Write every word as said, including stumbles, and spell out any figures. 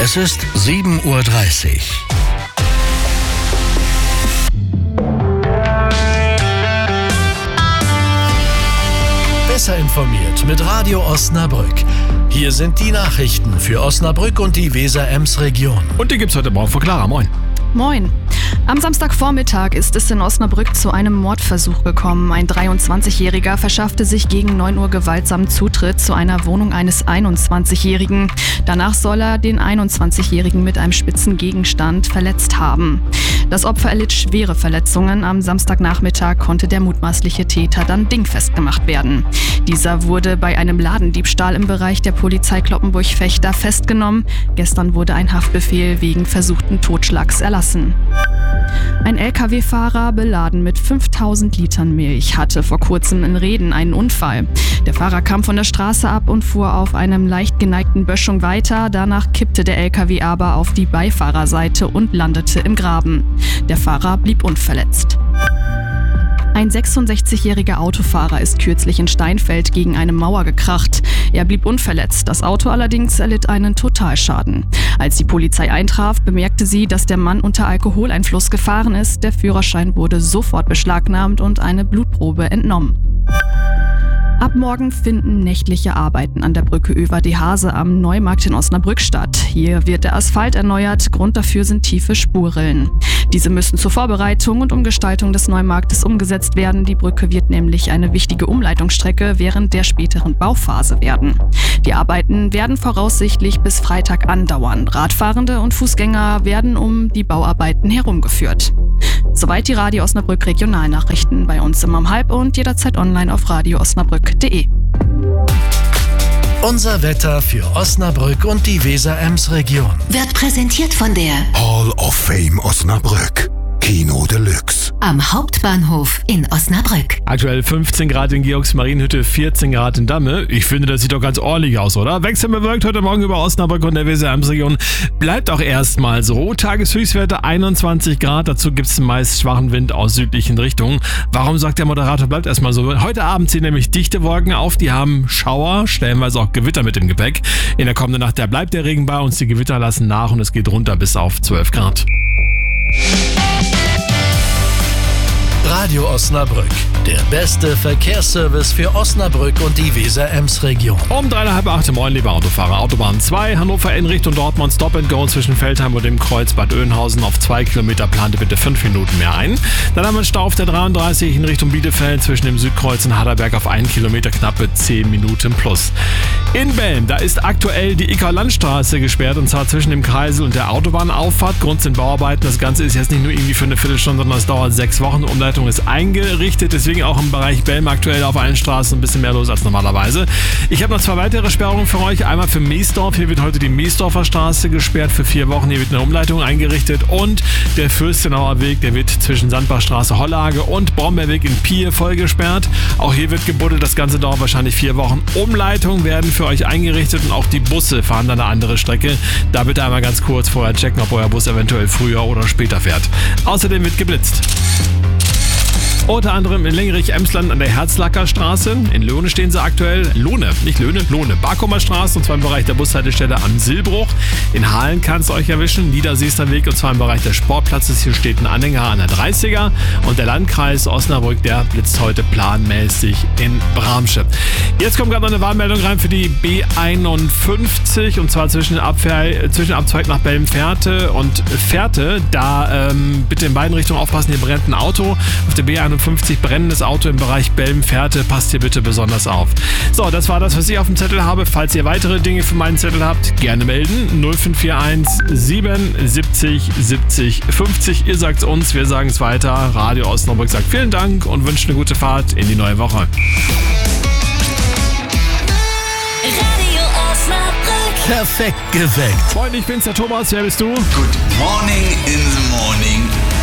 Es ist sieben Uhr dreißig. Besser informiert mit Radio Osnabrück. Hier sind die Nachrichten für Osnabrück und die Weser-Ems-Region. Und die gibt's heute Morgen von Clara. Moin. Moin. Am Samstagvormittag ist es in Osnabrück zu einem Mordversuch gekommen. Ein dreiundzwanzigjähriger verschaffte sich gegen neun Uhr gewaltsam Zutritt zu einer Wohnung eines einundzwanzigjährigen. Danach soll er den einundzwanzigjährigen mit einem spitzen Gegenstand verletzt haben. Das Opfer erlitt schwere Verletzungen. Am Samstagnachmittag konnte der mutmaßliche Täter dann dingfest gemacht werden. Dieser wurde bei einem Ladendiebstahl im Bereich der Polizei Cloppenburg-Vechta festgenommen. Gestern wurde ein Haftbefehl wegen versuchten Totschlags erlassen. Ein L K W-Fahrer beladen mit fünftausend Litern Milch hatte vor kurzem in Rheden einen Unfall. Der Fahrer kam von der Straße ab und fuhr auf einem leicht geneigten Böschung weiter. Danach kippte der L K W aber auf die Beifahrerseite und landete im Graben. Der Fahrer blieb unverletzt. Ein sechsundsechzigjähriger Autofahrer ist kürzlich in Steinfeld gegen eine Mauer gekracht. Er blieb unverletzt, das Auto allerdings erlitt einen Totalschaden. Als die Polizei eintraf, bemerkte sie, dass der Mann unter Alkoholeinfluss gefahren ist. Der Führerschein wurde sofort beschlagnahmt und eine Blutprobe entnommen. Ab morgen finden nächtliche Arbeiten an der Brücke über die Hase am Neumarkt in Osnabrück statt. Hier wird der Asphalt erneuert, Grund dafür sind tiefe Spurrillen. Diese müssen zur Vorbereitung und Umgestaltung des Neumarktes umgesetzt werden. Die Brücke wird nämlich eine wichtige Umleitungsstrecke während der späteren Bauphase werden. Die Arbeiten werden voraussichtlich bis Freitag andauern. Radfahrende und Fußgänger werden um die Bauarbeiten herumgeführt. Soweit die Radio Osnabrück Regionalnachrichten, bei uns immer um halb und jederzeit online auf radio osnabrück punkt de. Unser Wetter für Osnabrück und die Weser-Ems-Region Wird präsentiert von der Hall of Fame Osnabrück. Kino Deluxe. am Hauptbahnhof in Osnabrück. Aktuell fünfzehn Grad in Georgsmarienhütte, vierzehn Grad in Damme. Ich finde, das sieht doch ganz ordentlich aus, oder? Wechselbewölkt heute Morgen über Osnabrück und der Weser-Ems-Region. Bleibt auch erstmal so. Tageshöchstwerte einundzwanzig Grad. Dazu gibt es meist schwachen Wind aus südlichen Richtungen. Warum sagt der Moderator, bleibt erstmal so? Heute Abend ziehen nämlich dichte Wolken auf. Die haben Schauer, stellenweise auch Gewitter mit im Gepäck. In der kommenden Nacht, da bleibt der Regen bei uns. Die Gewitter lassen nach und es geht runter bis auf zwölf Grad. Radio Osnabrück, der beste Verkehrsservice für Osnabrück und die Weser-Ems-Region. Um dreieinhalb acht, moin, liebe Autofahrer. Autobahn zwei, Hannover in Richtung Dortmund, Stop and Go zwischen Feldheim und dem Kreuz Bad Oeynhausen auf zwei Kilometer, plante bitte fünf Minuten mehr ein. Dann haben wir einen Stau auf der dreiunddreißig in Richtung Bielefeld zwischen dem Südkreuz und Harderberg auf einen Kilometer, knappe zehn Minuten plus. In Belm, da ist aktuell die Icker-Landstraße gesperrt und zwar zwischen dem Kreisel und der Autobahnauffahrt. Grund sind Bauarbeiten. Das Ganze ist jetzt nicht nur irgendwie für eine Viertelstunde, sondern es dauert sechs Wochen. Umleitung ist eingerichtet, deswegen auch im Bereich Belm aktuell auf allen Straßen ein bisschen mehr los als normalerweise. Ich habe noch zwei weitere Sperrungen für euch. Einmal für Meesdorf. Hier wird heute die Meesdorfer Straße gesperrt für vier Wochen. Hier wird eine Umleitung eingerichtet und der Fürstenauer Weg, der wird zwischen Sandbachstraße, Hollage und Brombeerweg in Pier voll gesperrt. Auch hier wird gebuddelt. Das Ganze dauert wahrscheinlich vier Wochen. Umleitungen werden für euch eingerichtet und auch die Busse fahren dann eine andere Strecke. Da bitte einmal ganz kurz vorher checken, ob euer Bus eventuell früher oder später fährt. Außerdem wird geblitzt. Unter anderem in Lengerich-Emsland an der Herzlacker-Straße. In Lohne stehen sie aktuell. Lohne, nicht Löhne, Lohne. Barkumer Straße und zwar im Bereich der Bushaltestelle am Silbruch. In Hahlen kann es euch erwischen. Niederseester Weg und zwar im Bereich des Sportplatzes. Hier steht ein Anhänger an der dreißiger. Und der Landkreis Osnabrück, der blitzt heute planmäßig in Bramsche. Jetzt kommt gerade noch eine Warnmeldung rein für die B einundfünfzig und zwar zwischen, Abfahr- zwischen Abzweig nach Belm-Fährte und Fährte. Da ähm, bitte in beiden Richtungen aufpassen, hier brennt ein Auto. Auf der B einundfünfzig brennendes Auto im Bereich Belm-Fährte. Passt hier bitte besonders auf. So, das war das, was ich auf dem Zettel habe. Falls ihr weitere Dinge für meinen Zettel habt, gerne melden. null fünf vier eins sieben siebzig siebzig fünfzig. Ihr sagt's uns, wir sagen es weiter. Radio Osnabrück sagt vielen Dank und wünscht eine gute Fahrt in die neue Woche. Radio Osnabrück. Perfekt geweckt. Moin, ich bin's, der Thomas. Wer bist du? Good morning in the morning.